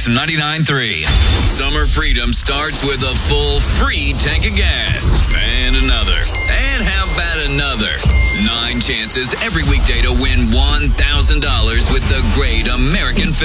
Kicks 99.3. Summer freedom starts with a full free tank of gas. And another. And how about another? 9 chances every weekday to win $1,000 with the Great American Fill